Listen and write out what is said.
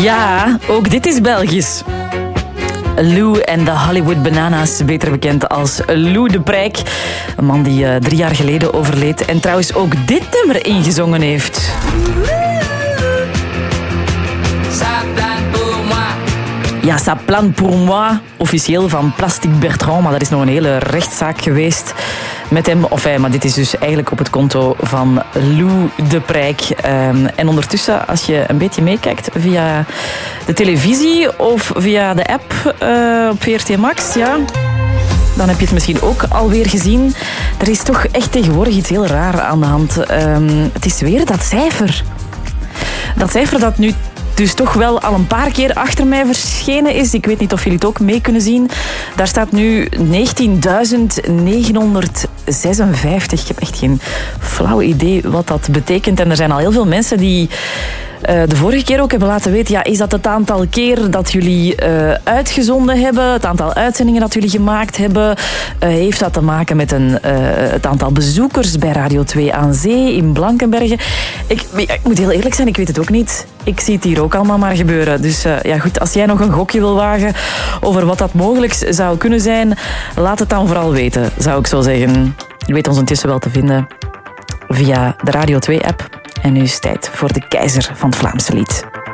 Ja, ook dit is Belgisch. Lou en de Hollywood Bananas, beter bekend als Lou de Prijk. Een man die 3 jaar geleden overleed en trouwens ook dit nummer ingezongen heeft. Ja, ça plane pour moi, officieel van Plastic Bertrand, maar dat is nog een hele rechtszaak geweest met hem. Maar dit is dus eigenlijk op het konto van Lou de Prijk. En ondertussen, als je een beetje meekijkt via de televisie of via de app op VRT Max, ja, dan heb je het misschien ook alweer gezien. Er is toch echt tegenwoordig iets heel raar aan de hand. Het is weer dat cijfer. Dat cijfer dat nu dus toch wel al een paar keer achter mij verschenen is. Ik weet niet of jullie het ook mee kunnen zien. Daar staat nu 19.956. Ik heb echt geen flauw idee wat dat betekent. En er zijn al heel veel mensen die de vorige keer ook hebben laten weten, ja, is dat het aantal keer dat jullie uitgezonden hebben, het aantal uitzendingen dat jullie gemaakt hebben, heeft dat te maken met het aantal bezoekers bij Radio 2 aan Zee in Blankenberge? Ik moet heel eerlijk zijn, ik weet het ook niet. Ik zie het hier ook allemaal maar gebeuren. Dus ja goed, als jij nog een gokje wil wagen over wat dat mogelijk zou kunnen zijn, laat het dan vooral weten, zou ik zo zeggen. Je weet ons intussen wel te vinden via de Radio 2-app. En nu is het tijd voor de keizer van het Vlaamse lied.